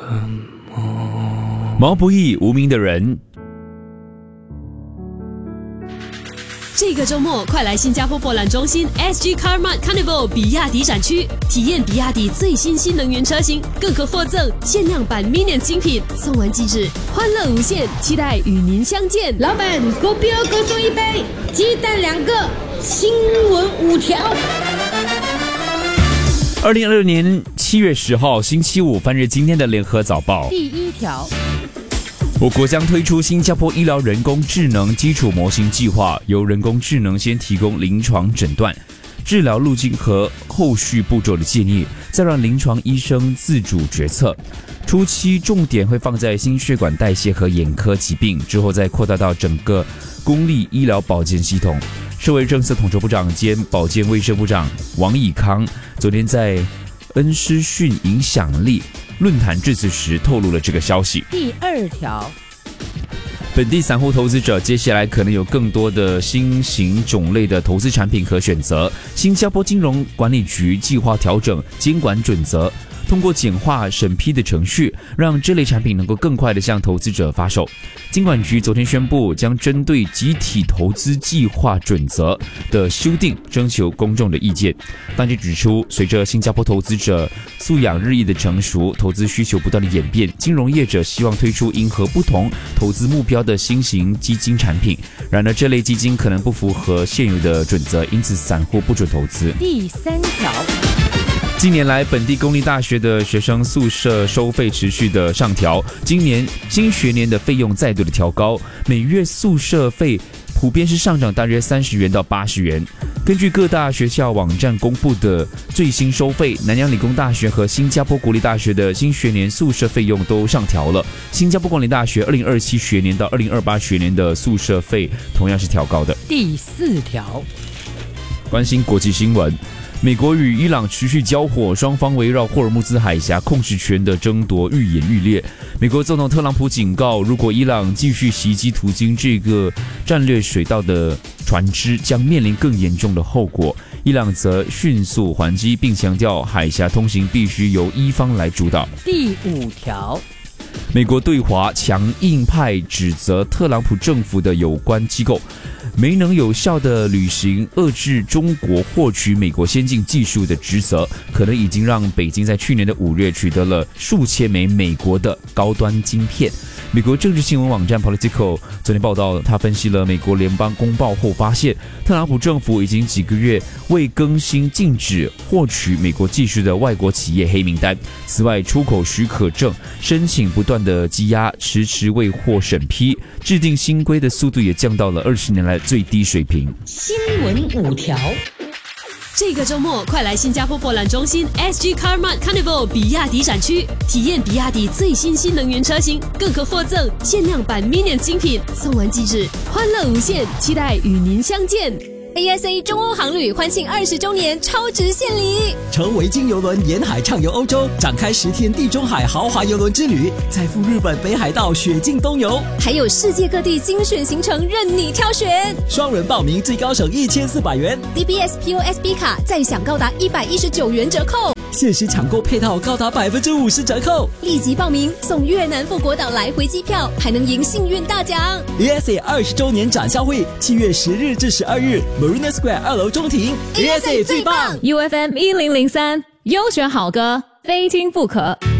毛不易，无名的人。 这个周末，快来新加坡博览中心 SG Carmart Carnival 比亚迪展区，体验比亚迪最新新能源车型，更可获赠限量版 Minion 精品，送完即止，欢乐无限，期待与您相见。 老板，狗标各送一杯，鸡蛋2个，新闻5条。 2026年7月10号星期五，翻阅今天的联合早报。 第1条。 我国将推出新加坡医疗人工智能基础模型计划，由人工智能先提供临床诊断、治疗路径和后续步骤的建议，再让临床医生自主决策。初期重点会放在心血管代谢和眼科疾病，之后再扩大到整个公立医疗保健系统。身为政策统筹部长兼保健卫生部长王以康，昨天在恩施逊影响力论坛致辞时透露了这个消息。 第2条。 本地散户投资者接下来可能有更多的新型种类的投资产品可选择。新加坡金融管理局计划调整监管准则，通过简化审批的程序，让这类产品能够更快地向投资者发售。金管局昨天宣布，将针对集体投资计划准则的修订征求公众的意见。当局指出，随着新加坡投资者素养日益的成熟，投资需求不断的演变，金融业者希望推出迎合不同投资目标的新型基金产品。然而，这类基金可能不符合现有的准则，因此散户不准投资。 第3条。 近年来，本地公立大学的学生宿舍收费持续的上调，今年新学年的费用再度的调高，每月宿舍费普遍是上涨大约30元到80元。根据各大学校网站公布的最新收费，南洋理工大学和新加坡国立大学的新学年宿舍费用都上调了。新加坡管理大学2027学年到2028学年的宿舍费同样是调高的。 第4条。 关心国际新闻。美国与伊朗持续交火，双方围绕霍尔木兹海峡控制权的争夺愈演愈烈。美国总统特朗普警告，如果伊朗继续袭击途经这个战略水道的船只，将面临更严重的后果。伊朗则迅速还击，并强调海峡通行必须由伊方来主导。 第5条。 美国对华强硬派指责特朗普政府的有关机构没能有效地履行遏制中国获取美国先进技术的职责，可能已经让北京在去年的5月取得了数千枚美国的高端晶片。美国政治新闻网站 Politico 昨天报道，他分析了美国联邦公报后发现，特朗普政府已经几个月未更新禁止获取美国技术的外国企业黑名单。此外，出口许可证申请不断的积压，迟迟未获审批，制定新规的速度也降到了20年来最低水平。 新闻5条。 这个周末，快来新加坡博览中心 SG Carmart Carnival 比亚迪展区，体验比亚迪最新新能源车型，更可获赠限量版 Minion 精品，送完即止，欢乐无限，期待与您相见。ASA 中欧航旅欢庆20周年超值献礼， 乘维京邮轮沿海畅游欧洲，展开10天地中海豪华邮轮之旅，再赴日本北海道雪境东游， 还有世界各地精选行程任你挑选。 双人报名最高省1400元 DBS POSB 卡再享高达119元折扣， 限时抢购配套高达50%折扣， 立即报名送越南富国岛来回机票，还能赢幸运大奖。 ASA 20周年展销会7月10日至12日Marina Square 2楼中庭 ASA 最棒 UFM 1003优选好歌，非听不可。